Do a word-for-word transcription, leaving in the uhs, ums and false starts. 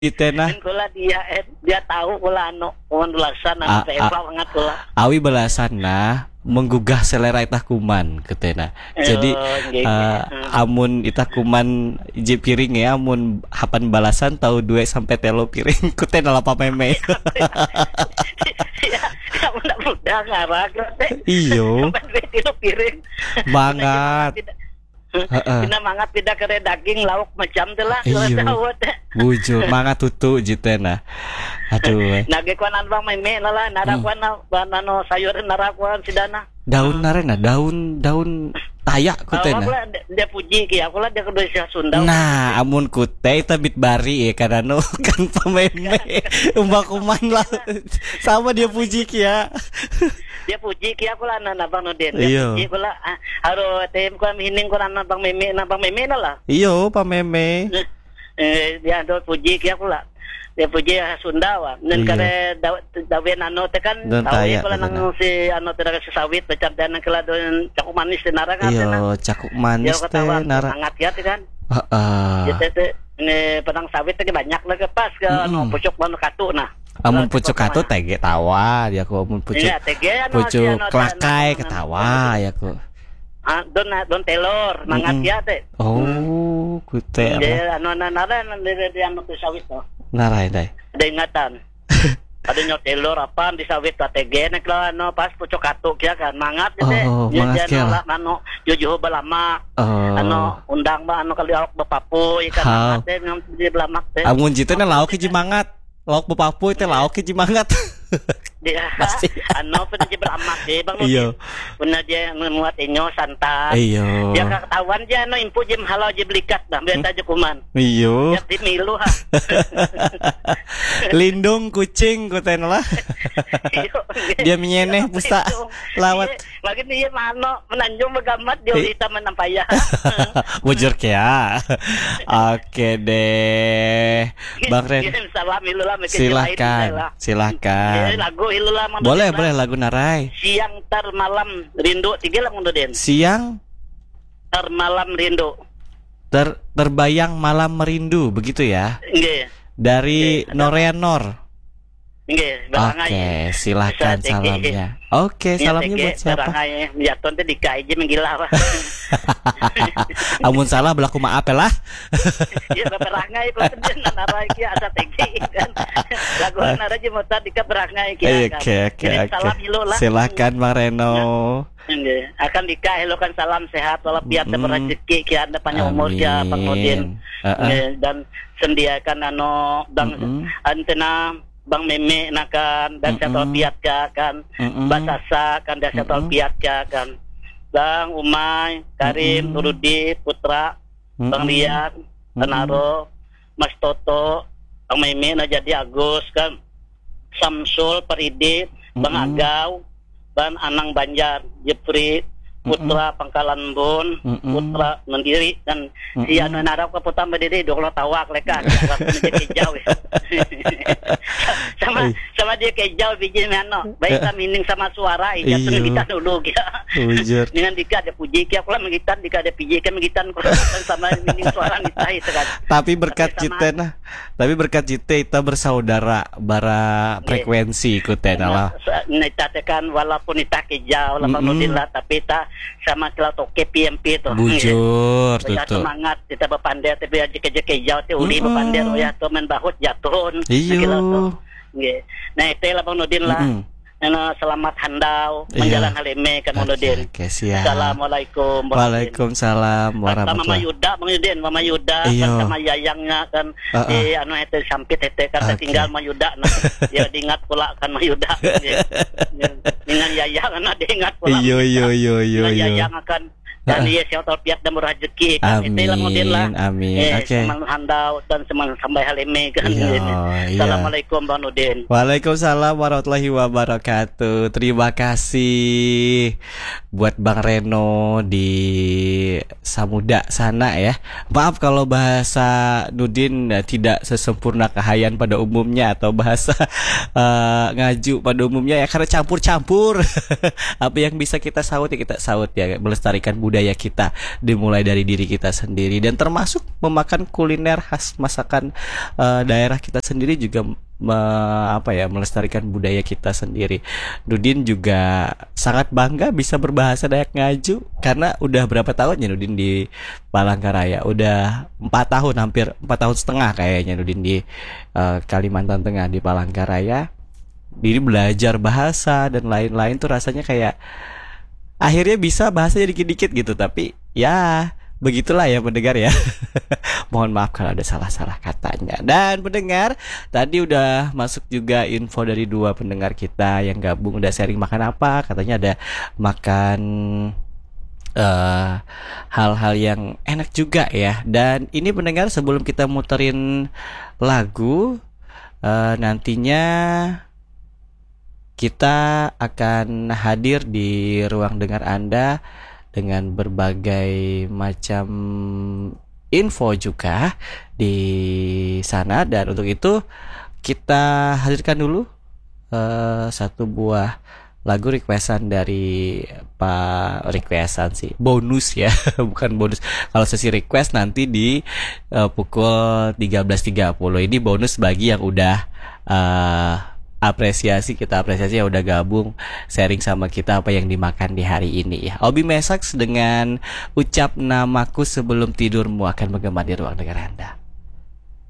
Itena kula dia eh, dia tahu kula anu kuman belasan anu teh banget kula. Awi belasan nah menggugah selera itah kuman ketena. Jadi uh, amun itah kuman iji piring ya amun hapan balasan tahu dua sampai telo piring kutena lapa meme. Ya, udah mudah ngarang teh. Iyo. Piring. Banget. Kena mangat tidak kere daging lauk macam tu lah. Iyo. Bujur mangat tutu jitena. Aduh. Nage kuanan bang meme lah nara kuana banano sayur nara kuan sidana. Daun narena daun daun tayak kutena. Awak dia puji ki aku lah dia kedua sia Sunda. Nah, amun kute tabit bari ya karena kan pememe umbak kuman lah. Sama dia puji ki ya. Dia puji ki aku lah nana bang Nudin. Dia puji kula haro tem ku mining ku nana bang meme nana bang meme lah. Iyo pameme. Eh dia do puji ki aku lah. Dia puji Sunda wa. Nen kare dawe nano te kan tahu kula nang si anu teh si sawit macam teh nang kala don cakuk manis teh nara kan. Iyo cakuk manis teh nara. Sangat ya teh kan. Heeh. Jadi teh ne pedang sawit teh banyak lah ke pas ke anu pucuk banu katu nah. Amun pucuk katu tege tawa ya ku amun pucuk. Pucuk klakai ketawa ya ku. Ah don don telur mangat ya teh. Oh, kute. Dia anu nara di anu sawit tuh. Narai dai. Ada ingatan. Ada nyot telur apa di sawit T G nek lah no pas pucuk katu kia kan mangat teh. Oh, mangat kia. Anu jujuh belama. Anu undang ba anu kali awak bepapu ikan mangat teh ngam di belamak teh. Amun jitena lauk hiji mangat. Lauk bepapu teh lauk hiji mangat. Dia anu pun dia beramak deh bang. Iya. Pernah dia memuat inyo santan. Iya. Dia ketahuan dia anu impu jem halau je belikat dah biar tajuk kuman. Iya. Dia timilu ha. Lindung kucing kuten lah. Dia menyeneh pusa lawat. Makin dia mano menanjung begamat dia kita menampaya. Bujur ya. Oke deh. Bang Ren. Salam ilulah silakan. Silakan. Lagu ilulah boleh boleh lagu narai. Siang tar malam rindu tiga lah Mundudin. Siang tar malam rindu. Ter terbayang malam merindu begitu ya? Nggih. Dari Norea Nor. Nggih, Oke, silakan salamnya. Oke, salamnya buat siapa? Jatuh teh dikai je menggila. Amun salah berlaku maaf lah. Ya berangai kok nara iki asa tegi kan. Lagu nara je mota dika berangai iki kan. Oke, oke, oke. Silakan Bang Reno. Nggih, akan dika elokan salam sehat walafiat dan rezeki ki anda panjang umur ya Bang Nudin. Dan sediakan anu bang antena Bang Meme nakan dan satu piat kan Basasa kan dan satu piat kan Bang Umay Karim Nurudi Putra Bang Liat Tenaro Mas Toto Bang Meme na jadi Agus kan Samsul Peridi Bang Agau Bang Anang Banjar Jepri Putra Pangkalan Bun Putra Mandiri dan si anu narap ke Putra Mandiri dua puluh tawak leka menjadi jauh sama sama dia kejauh biji mano baik kita mining sama suara ya dengan kita dulu ya dengan dika ada puji kia pula mengitan dika ada puji kia mengitan sama mining suara kita itu kan tapi berkat kita nah tapi berkat kita kita bersaudara bara frekuensi ikutin lah kita tekan walaupun kita kejauh alhamdulillah tapi kita sama kalau toke P M P itu bujur tuh semangat kita berpandai tapi aja keje jauh tuh uli berpandai ya tuh main bahut jatuh iya nah itu lah Bang Nudin lah selamat handau menjalan halime kan Bang Nudin. Assalamualaikum Waalaikumsalam warahmatullahi Mama Yuda Bang Nudin Mama Yuda kan sama yayangnya kan di anu itu sampit itu kan tinggal Mama Yuda ya diingat pula kan Mama Yuda dengan yayang kan diingat pula iyo iyo iyo iyo yayang akan dan dia siapa piat dan rezeki kan itu lah model lah amin oke semangat handau dan semangat sampai halime kan Assalamualaikum Bang Nudin. Waalaikumsalam warahmatullahi wabarakatuh. Terima kasih buat Bang Reno di Samuda sana ya. Maaf kalau bahasa Nudin tidak sesempurna Kahayan pada umumnya atau bahasa uh, Ngaju pada umumnya ya karena campur-campur. Apa yang bisa kita saut ya kita saut ya melestarikan budaya budaya kita, dimulai dari diri kita sendiri, dan termasuk memakan kuliner khas masakan uh, daerah kita sendiri juga me, apa ya melestarikan budaya kita sendiri. Nudin juga sangat bangga bisa berbahasa Dayak Ngaju karena udah berapa tahun ya Nudin di Palangkaraya? Udah empat tahun, hampir empat tahun setengah kayaknya Nudin di uh, Kalimantan Tengah di Palangkaraya. Diri belajar bahasa dan lain-lain tuh rasanya kayak akhirnya bisa bahasanya dikit-dikit gitu. Tapi ya begitulah ya pendengar ya. Mohon maaf kalau ada salah-salah katanya. Dan pendengar, tadi udah masuk juga info dari dua pendengar kita yang gabung, udah sharing makan apa. Katanya ada makan uh, hal-hal yang enak juga ya. Dan ini pendengar, sebelum kita muterin lagu, uh, nantinya kita akan hadir di ruang dengar Anda dengan berbagai macam info juga di sana. Dan untuk itu kita hadirkan dulu uh, satu buah lagu requestan dari Pak, requestan sih, bonus ya, bukan bonus. Kalau sesi request nanti di uh, pukul tiga belas tiga puluh. Ini bonus bagi yang udah uh, apresiasi, kita apresiasi ya udah gabung sharing sama kita apa yang dimakan di hari ini ya. Obi Mesaks dengan Ucap Namaku Sebelum Tidurmu akan menggema di ruang dengar Anda.